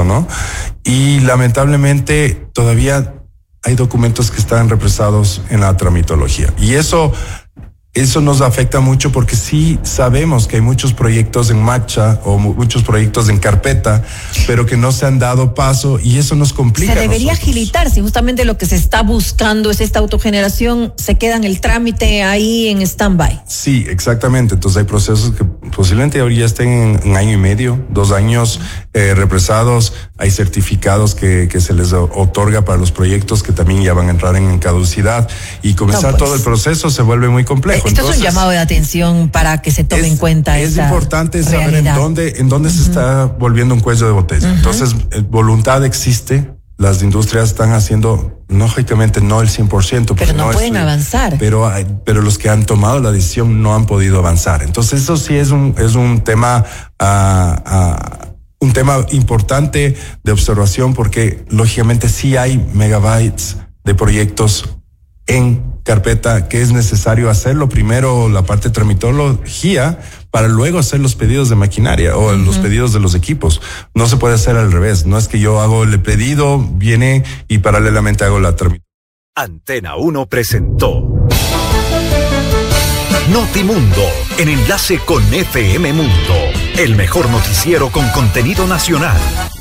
gobierno, ¿no? Y lamentablemente todavía hay documentos que están represados en la tramitología. Y eso nos afecta mucho porque sí sabemos que hay muchos proyectos en marcha o muchos proyectos en carpeta, pero que no se han dado paso y eso nos complica. Se debería agilitar si justamente lo que se está buscando es esta autogeneración, se queda en el trámite ahí en stand-by. Sí, exactamente. Entonces hay procesos que posiblemente ahora ya estén en 1 año y medio, 2 años represados. Hay certificados que se les otorga para los proyectos que también ya van a entrar en caducidad y comenzar todo el proceso se vuelve muy complejo. Esto es un llamado de atención para que se tome en cuenta esta realidad. Es importante saber en dónde se está volviendo un cuello de botella. Entonces, voluntad existe, las industrias están haciendo, lógicamente no el 100%. Pero no pueden avanzar. Pero los que han tomado la decisión no han podido avanzar. Entonces, eso sí es un tema importante de observación porque, lógicamente, sí hay megabytes de proyectos en carpeta que es necesario hacerlo primero la parte de tramitología para luego hacer los pedidos de maquinaria o los pedidos de los equipos. No se puede hacer al revés. No es que yo hago el pedido, viene y paralelamente hago la tramitología. Antena 1 presentó Notimundo, en enlace con FM Mundo, el mejor noticiero con contenido nacional.